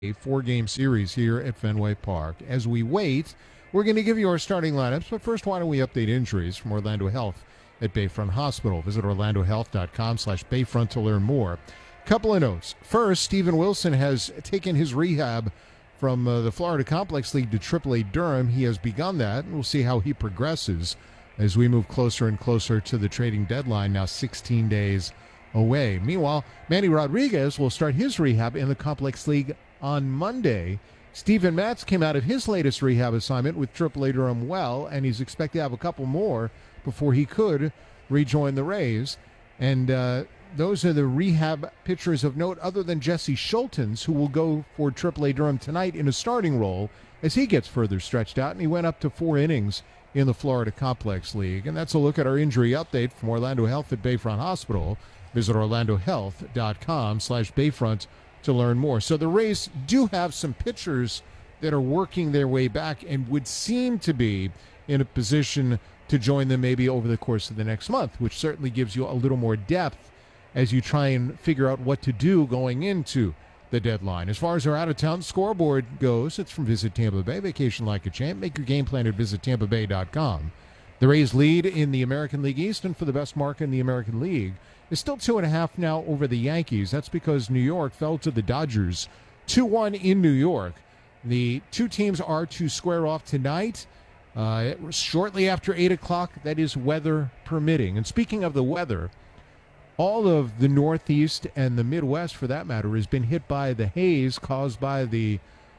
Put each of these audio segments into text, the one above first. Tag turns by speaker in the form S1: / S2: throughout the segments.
S1: a four-game series here at Fenway Park. As we wait, we're going to give you our starting lineups, but first, why don't we update injuries from Orlando Health at Bayfront Hospital. Visit orlandohealth.com/Bayfront to learn more. Couple of notes. First, Steven Wilson has taken his rehab from the Florida Complex League to AAA Durham. He has begun that, and we'll see how he progresses as we move closer and closer to the trading deadline, now 16 days away. Meanwhile, Manny Rodriguez will start his rehab in the Complex League on Monday. Steven Matz came out of his latest rehab assignment with AAA Durham well, and he's expected to have a couple more before he could rejoin the Rays. And those are the rehab pitchers of note other than Jesse Schultens, who will go for AAA Durham tonight in a starting role as he gets further stretched out, and he went up to 4 innings in the Florida Complex League. And that's a look at our injury update from Orlando Health at Bayfront Hospital. Visit orlandohealth.com/Bayfront to learn more. So the Rays do have some pitchers that are working their way back and would seem to be in a position to join them maybe over the course of the next month, which certainly gives you a little more depth as you try and figure out what to do going into the deadline. As far as our out-of-town scoreboard goes, it's from Visit Tampa Bay. Vacation like a champ. Make your game plan at visitTampaBay.com. The Rays lead in the American League East, and for the best mark in the American League, is still 2.5 now over the Yankees. That's because New York fell to the Dodgers 2-1 in New York. The two teams are to square off tonight, shortly after 8 o'clock. That is weather permitting. And speaking of the weather, all of the Northeast and the Midwest, for that matter, has been hit by the haze caused by the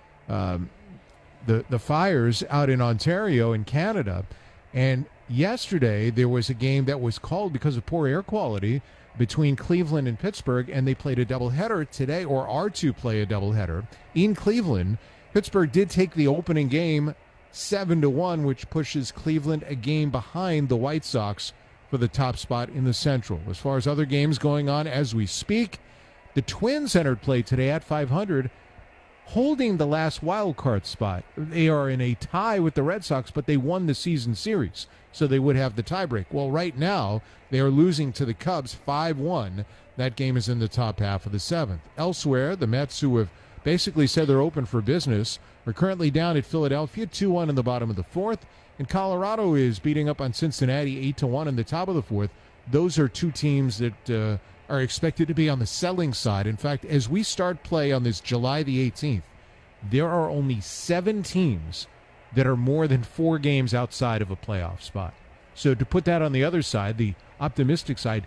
S1: fires out in Ontario and Canada. And yesterday there was a game that was called because of poor air quality between Cleveland and Pittsburgh, and they played a doubleheader today, or are to play a doubleheader in Cleveland. Pittsburgh did take the opening game 7-1, which pushes Cleveland a game behind the White Sox for the top spot in the Central. As far as other games going on as we speak, the Twins entered play today at 500, holding the last wild card spot. They are in a tie with the Red Sox, but they won the season series, so they would have the tiebreak. Well, right now, they are losing to the Cubs 5-1. That game is in the top half of the 7th. Elsewhere, the Mets, who have basically said they're open for business, are currently down at Philadelphia 2-1 in the bottom of the 4th, and Colorado is beating up on Cincinnati 8-1 in the top of the 4th. Those are two teams that are expected to be on the selling side. In fact, as we start play on this July the 18th, there are only 7 teams that are more than 4 games outside of a playoff spot. So to put that on the other side, the optimistic side,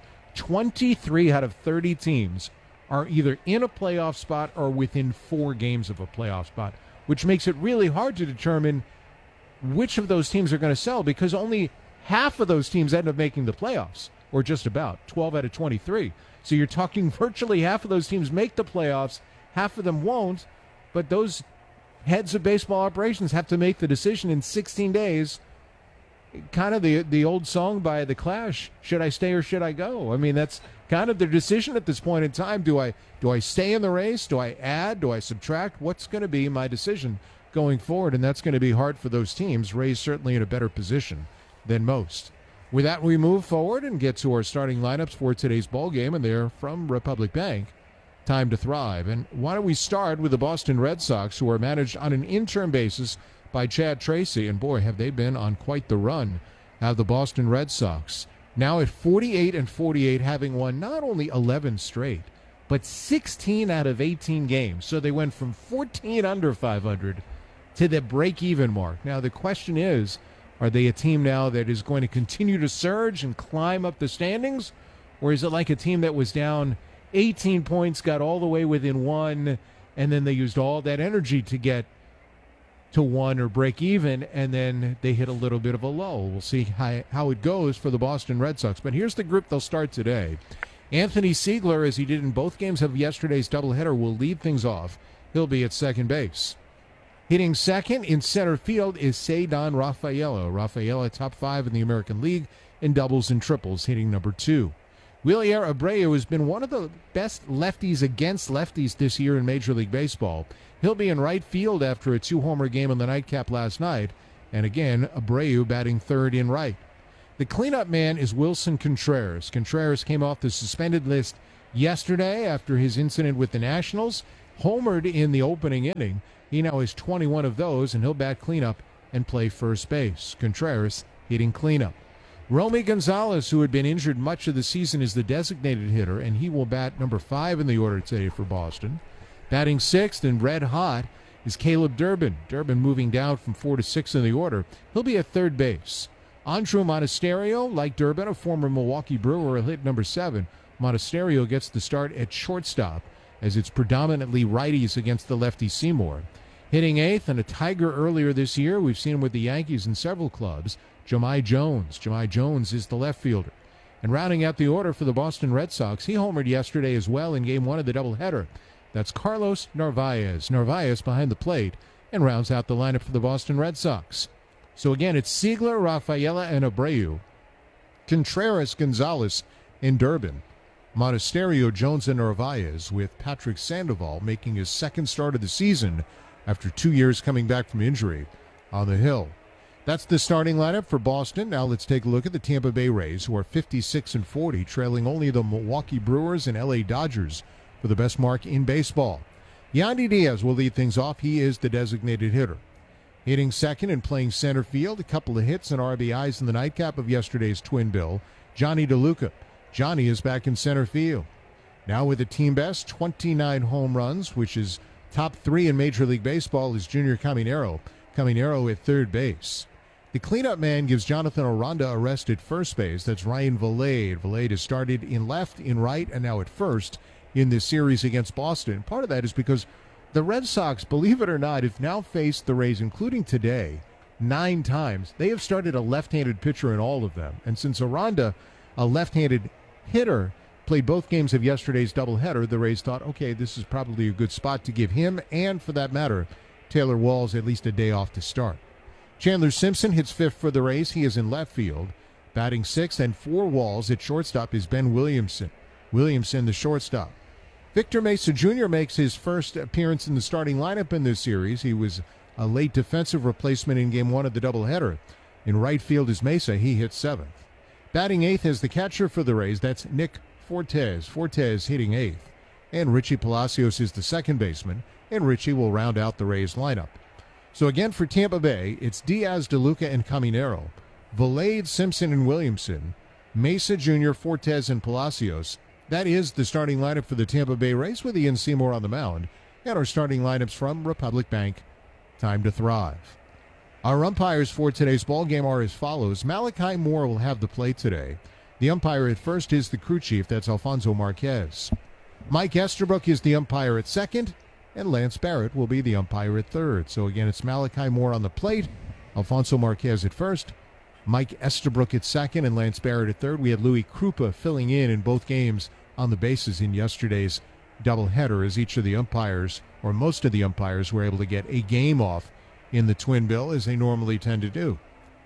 S1: 23 out of 30 teams are either in a playoff spot or within 4 games of a playoff spot, which makes it really hard to determine which of those teams are going to sell, because only half of those teams end up making the playoffs, or just about 12 out of 23. So you're talking virtually half of those teams make the playoffs, half of them won't, but those heads of baseball operations have to make the decision in 16 days. Kind of the old song by The Clash, should I stay or should I go? I mean, that's kind of their decision at this point in time. Do I stay in the race? Do I add? Do I subtract? What's going to be my decision going forward? And that's going to be hard for those teams. Rays certainly in a better position than most. With that, we move forward and get to our starting lineups for today's ball game, and they're from Republic Bank. Time to thrive. And why don't we start with the Boston Red Sox, who are managed on an interim basis by Chad Tracy, and boy, have they been on quite the run. The Boston Red Sox now at 48-48, having won not only 11 straight, but 16 out of 18 games. So they went from 14 under 500 to the break-even mark. Now the question is, are they a team now that is going to continue to surge and climb up the standings, or is it like a team that was down 18 points, got all the way within 1, and then they used all that energy to get to 1 or break even, and then they hit a little bit of a lull. We'll see how it goes for the Boston Red Sox. But here's the group they'll start today. Anthony Siegler, as he did in both games of yesterday's doubleheader, will lead things off. He'll be at second base. Hitting second in center field is Ceddanne Rafaela. Rafaela, top 5 in the American League in doubles and triples, hitting number 2. Wilyer Abreu has been one of the best lefties against lefties this year in Major League Baseball. He'll be in right field after a 2-homer game on the nightcap last night. And again, Abreu batting third in right. The cleanup man is Wilson Contreras. Contreras came off the suspended list yesterday after his incident with the Nationals. homered in the opening inning. He now has 21 of those, and he'll bat cleanup and play first base. Contreras hitting cleanup. Romy Gonzalez, who had been injured much of the season, is the designated hitter, and he will bat number 5 in the order today for Boston. Batting sixth and red hot is Caleb Durbin. Durbin moving down from 4 to 6 in the order. He'll be at third base. Andrew Monasterio, like Durbin, a former Milwaukee Brewer, will hit number 7. Monasterio gets the start at shortstop, as it's predominantly righties against the lefty Seymour. Hitting eighth, and a Tiger earlier this year, we've seen him with the Yankees in several clubs, Jahmai Jones. Jahmai Jones is the left fielder. And rounding out the order for the Boston Red Sox, he homered yesterday as well in Game 1 of the doubleheader. That's Carlos Narvaez. Narvaez behind the plate and rounds out the lineup for the Boston Red Sox. So again, it's Siegler, Rafaela, and Abreu. Contreras, Gonzalez, and Durbin. Monasterio, Jones, and Narvaez, with Patrick Sandoval making his second start of the season after 2 years coming back from injury on the hill. That's the starting lineup for Boston. Now let's take a look at the Tampa Bay Rays, who are 56-40, trailing only the Milwaukee Brewers and LA Dodgers for the best mark in baseball. Yandy Diaz will lead things off. He is the designated hitter. Hitting second and playing center field, a couple of hits and RBIs in the nightcap of yesterday's twin bill, Johnny DeLuca. Johnny is back in center field. Now with a team best 29 home runs, which is top 3 in Major League Baseball, is Junior Caminero. Caminero at third base. The cleanup man gives Jonathan Aranda a rest at first base. That's Ryan Vilade. Vilade has started in left, in right, and now at first in this series against Boston. Part of that is because the Red Sox, believe it or not, have now faced the Rays, including today, 9 times. They have started a left-handed pitcher in all of them. And since Aranda, a left-handed hitter, played both games of yesterday's doubleheader, the Rays thought, okay, this is probably a good spot to give him, and for that matter, Taylor Walls at least a day off to start. Chandler Simpson hits 5th for the Rays. He is in left field. Batting 6th and 4 Walls at shortstop is Ben Williamson. Williamson, the shortstop. Victor Mesa Jr. makes his first appearance in the starting lineup in this series. He was a late defensive replacement in Game 1 of the doubleheader. In right field is Mesa. He hits 7th. Batting 8th is the catcher for the Rays. That's Nick Fortes. Fortes hitting 8th. And Richie Palacios is the second baseman. And Richie will round out the Rays lineup. So again for Tampa Bay, it's Diaz, DeLuca, and Caminero. Vilade, Simpson, and Williamson. Mesa Jr., Fortes, and Palacios. That is the starting lineup for the Tampa Bay Rays with Ian Seymour on the mound. And our starting lineups from Republic Bank. Time to thrive. Our umpires for today's ballgame are as follows. Malachi Moore will have the play today. The umpire at first is the crew chief. That's Alfonso Marquez. Mike Estabrook is the umpire at second. And Lance Barrett will be the umpire at third. So again, it's Malachi Moore on the plate, Alfonso Marquez at first, Mike Estabrook at second, and Lance Barrett at third. We had Louis Krupa filling in both games on the bases in yesterday's doubleheader, as each of the umpires, or most of the umpires, were able to get a game off in the twin bill, as they normally tend to do.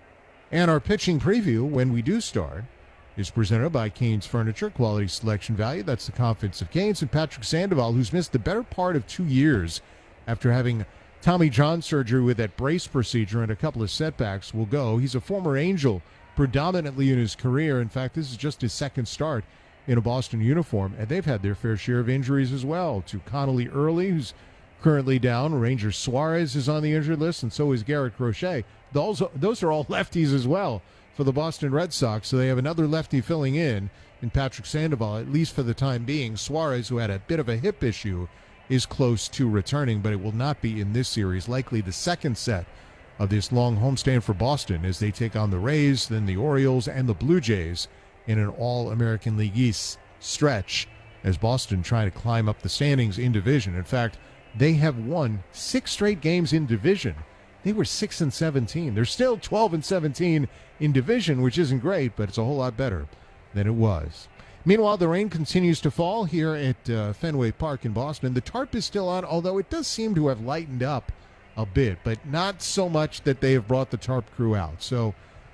S1: And our pitching preview, when we do start, is presented by Cain's Furniture, quality selection value. That's the confidence of Cain's. And Patrick Sandoval, who's missed the better part of 2 years after having Tommy John surgery with that brace procedure and a couple of setbacks, will go. He's a former Angel predominantly in his career. In fact, this is just his second start in a Boston uniform, and they've had their fair share of injuries as well. To Connolly Early, who's currently down. Ranger Suarez is on the injured list, and so is Garrett Crochet. Those are all lefties as well for the Boston Red Sox, so they have another lefty filling in Patrick Sandoval, at least for the time being. Suarez, who had a bit of a hip issue, is close to returning, but it will not be in this series. Likely the second set of this long homestand for Boston as they take on the Rays, then the Orioles, and the Blue Jays in an All-American League East stretch as Boston try to climb up the standings in division. In fact, they have won 6 straight games in division. They were 6-17. They're still 12-17 in division, which isn't great, but it's a whole lot better than it was. Meanwhile, the rain continues to fall here at Fenway Park in Boston. The tarp is still on, although it does seem to have lightened up a bit, but not so much that they have brought the tarp crew out. So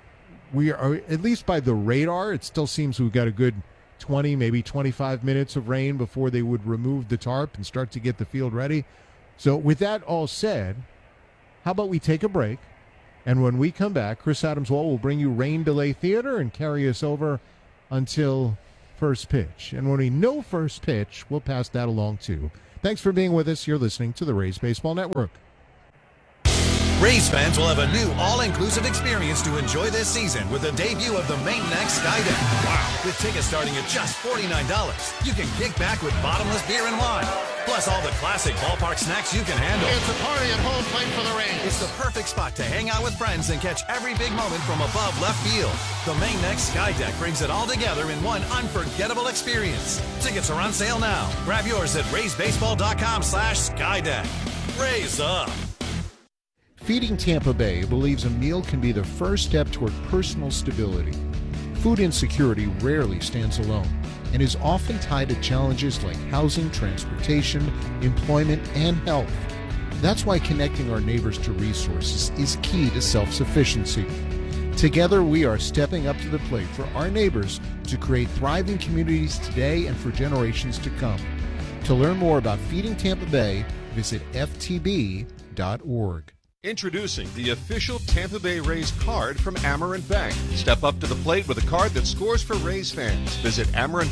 S1: we are, at least by the radar, it still seems we've got a good 20, maybe 25 minutes of rain before they would remove the tarp and start to get the field ready. So with that all said, how about we take a break, and when we come back, Chris Adams-Wall will bring you Rain Delay Theater and carry us over until first pitch. And when we know first pitch, we'll pass that along too. Thanks for being with us. You're listening to the Rays Baseball Network.
S2: Rays fans will have a new all-inclusive experience to enjoy this season with the debut of the Main Next Skydeck. Wow! With tickets starting at just $49, you can kick back with bottomless beer and wine. Plus all the classic ballpark snacks you can handle.
S3: It's a party at home plate for the Rays.
S2: It's the perfect spot to hang out with friends and catch every big moment from above left field. The Main Next Skydeck brings it all together in one unforgettable experience. Tickets are on sale now. Grab yours at raysbaseball.com/Skydeck. Raise up!
S1: Feeding Tampa Bay believes a meal can be the first step toward personal stability. Food insecurity rarely stands alone and is often tied to challenges like housing, transportation, employment, and health. That's why connecting our neighbors to resources is key to self-sufficiency. Together, we are stepping up to the plate for our neighbors to create thriving communities today and for generations to come. To learn more about Feeding Tampa Bay, visit ftb.org.
S4: Introducing the official Tampa Bay Rays card from Amerant Bank. Step up to the plate with a card that scores for Rays fans. Visit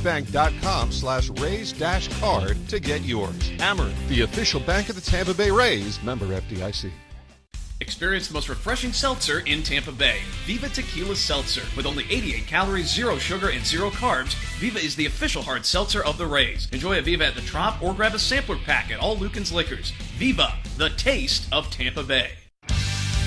S4: amerantbank.com/Rays-card to get yours. Amerant, the official bank of the Tampa Bay Rays, member FDIC.
S5: Experience the most refreshing seltzer in Tampa Bay. Viva Tequila Seltzer. With only 88 calories, 0 sugar, and 0 carbs, Viva is the official hard seltzer of the Rays. Enjoy a Viva at the Trop or grab a sampler pack at all Lucan's Liquors. Viva, the taste of Tampa Bay.